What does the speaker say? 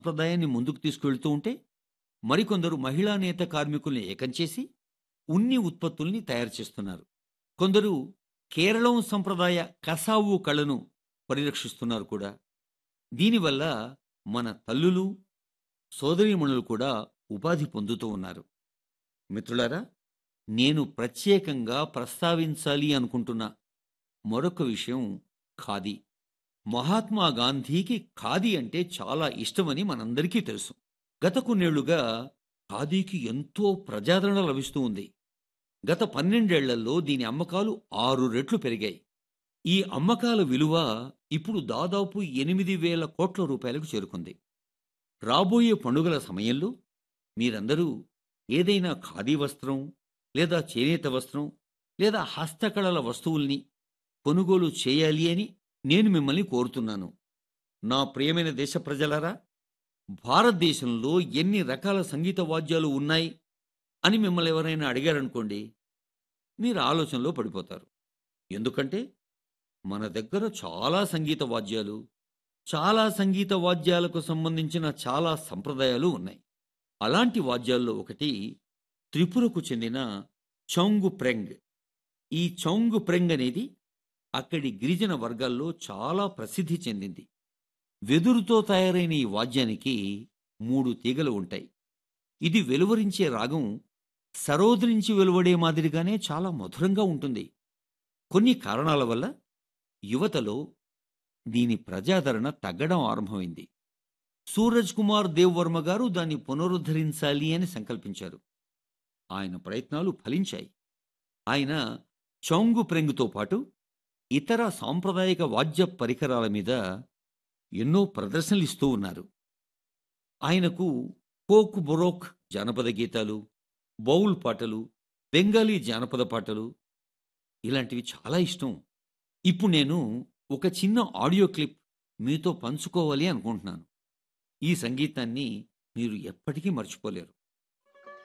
సంప్రదాయాన్ని ముందుకు తీసుకువెళ్తూ ఉంటే, మరికొందరు మహిళా నేత కార్మికుల్ని ఏకం చేసి ఉన్ని ఉత్పత్తుల్ని తయారు చేస్తున్నారు. కొందరు కేరళం సంప్రదాయ కసావు కళను పరిరక్షిస్తున్నారు కూడా. దీనివల్ల మన తల్లులు, సోదరీమణులు కూడా ఉపాధి పొందుతూ ఉన్నారు. మిత్రులారా, నేను ప్రత్యేకంగా ప్రస్తావించాలి అనుకుంటున్న మరొక విషయం ఖాదీ. మహాత్మా గాంధీకి ఖాదీ అంటే చాలా ఇష్టమని మనందరికీ తెలుసు. గత కొన్నేళ్లుగా ఖాదీకి ఎంతో ప్రజాదరణ లభిస్తూ ఉంది. గత 12 ఏళ్లలో దీని అమ్మకాలు 6 రెట్లు పెరిగాయి. ఈ అమ్మకాల విలువ ఇప్పుడు దాదాపు 8,000 కోట్ల రూపాయలకు చేరుకుంది. రాబోయే పండుగల సమయంలో మీరందరూ ఏదైనా ఖాదీ వస్త్రం, లేదా చేనేత వస్త్రం, లేదా హస్తకళల వస్తువుల్ని కొనుగోలు చేయాలి అని నేను మిమ్మల్ని కోరుతున్నాను. నా ప్రియమైన దేశ ప్రజలారా, భారతదేశంలో ఎన్ని రకాల సంగీత వాద్యాలు ఉన్నాయి అని మిమ్మల్ని ఎవరైనా అడిగారనుకోండి, మీరు ఆలోచనలో పడిపోతారు. ఎందుకంటే మన దగ్గర చాలా సంగీత వాద్యాలకు సంబంధించిన చాలా సంప్రదాయాలు ఉన్నాయి. అలాంటి వాద్యాల్లో ఒకటి త్రిపురకు చెందిన చౌంగు ప్రెంగ్. ఈ చౌంగు ప్రెంగ్ అనేది అక్కడి గిరిజన వర్గాల్లో చాలా ప్రసిద్ధి చెందింది. వెదురుతో తయారైన ఈ వాద్యానికి 3 తీగలు ఉంటాయి. ఇది వెలువరించే రాగం సరోద్ నుంచి వెలువడే మాదిరిగానే చాలా మధురంగా ఉంటుంది. కొన్ని కారణాల వల్ల యువతలో దీని ప్రజాదరణ తగ్గడం ఆరంభమైంది. సూరజ్ కుమార్ దేవ్ వర్మ గారు దాన్ని పునరుద్ధరించాలి అని సంకల్పించారు. ఆయన ప్రయత్నాలు ఫలించాయి. ఆయన చౌంగు ప్రెంగుతో పాటు ఇతర సాంప్రదాయక వాద్య పరికరాల మీద ఎన్నో ప్రదర్శనలు ఇస్తూ ఉన్నారు. ఆయనకు కోక్ బొరోక్ జానపద గీతాలు, బౌల్ పాటలు, బెంగాలీ జానపద పాటలు ఇలాంటివి చాలా ఇష్టం. ఇప్పుడు నేను ఒక చిన్న ఆడియో క్లిప్ మీతో పంచుకోవాలి అనుకుంటున్నాను. ఈ సంగీతాన్ని మీరు ఎప్పటికీ మర్చిపోలేరు.